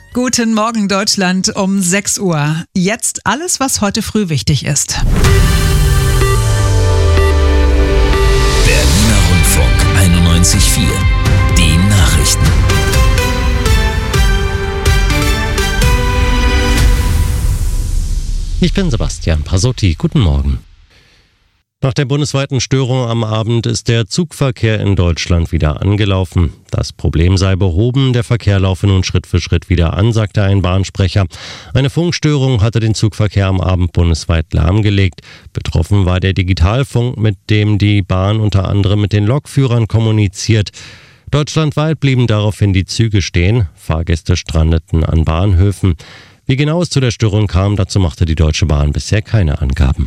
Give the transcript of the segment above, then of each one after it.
Guten Morgen Deutschland um 6 Uhr. Jetzt alles, was heute früh wichtig ist. Berliner Rundfunk 91.4. Die Nachrichten. Ich bin Sebastian Pasotti. Guten Morgen. Nach der bundesweiten Störung am Abend ist der Zugverkehr in Deutschland wieder angelaufen. Das Problem sei behoben, der Verkehr laufe nun Schritt für Schritt wieder an, sagte ein Bahnsprecher. Eine Funkstörung hatte den Zugverkehr am Abend bundesweit lahmgelegt. Betroffen war der Digitalfunk, mit dem die Bahn unter anderem mit den Lokführern kommuniziert. Deutschlandweit blieben daraufhin die Züge stehen. Fahrgäste strandeten an Bahnhöfen. Wie genau es zu der Störung kam, dazu machte die Deutsche Bahn bisher keine Angaben.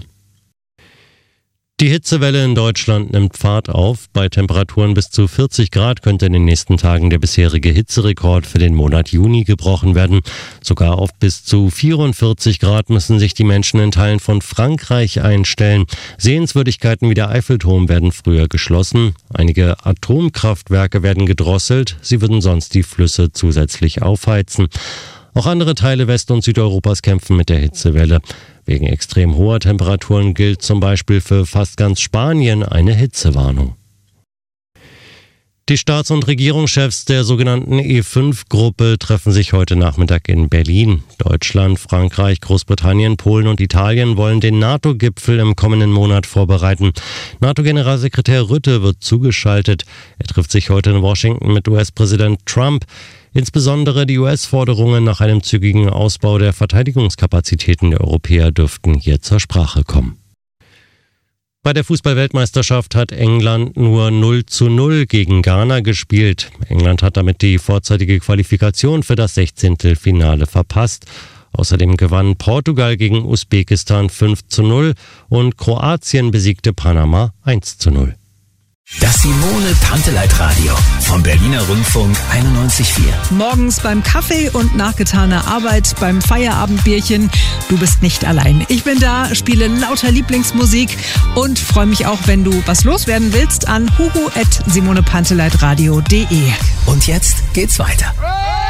Die Hitzewelle in Deutschland nimmt Fahrt auf. Bei Temperaturen bis zu 40 Grad könnte in den nächsten Tagen der bisherige Hitzerekord für den Monat Juni gebrochen werden. Sogar auf bis zu 44 Grad müssen sich die Menschen in Teilen von Frankreich einstellen. Sehenswürdigkeiten wie der Eiffelturm werden früher geschlossen. Einige Atomkraftwerke werden gedrosselt. Sie würden sonst die Flüsse zusätzlich aufheizen. Auch andere Teile West- und Südeuropas kämpfen mit der Hitzewelle. Wegen extrem hoher Temperaturen gilt zum Beispiel für fast ganz Spanien eine Hitzewarnung. Die Staats- und Regierungschefs der sogenannten E5-Gruppe treffen sich heute Nachmittag in Berlin. Deutschland, Frankreich, Großbritannien, Polen und Italien wollen den NATO-Gipfel im kommenden Monat vorbereiten. NATO-Generalsekretär Rutte wird zugeschaltet. Er trifft sich heute in Washington mit US-Präsident Trump. Insbesondere die US-Forderungen nach einem zügigen Ausbau der Verteidigungskapazitäten der Europäer dürften hier zur Sprache kommen. Bei der Fußball-Weltmeisterschaft hat England nur 0:0 gegen Ghana gespielt. England hat damit die vorzeitige Qualifikation für das 16. Finale verpasst. Außerdem gewann Portugal gegen Usbekistan 5:0 und Kroatien besiegte Panama 1:0. Das Simone Panteleit Radio vom Berliner Rundfunk 91.4. Morgens beim Kaffee und nach getaner Arbeit beim Feierabendbierchen. Du bist nicht allein. Ich bin da, spiele lauter Lieblingsmusik und freue mich auch, wenn du was loswerden willst, an huhu@simonepanteleitradio.de. Und jetzt geht's weiter.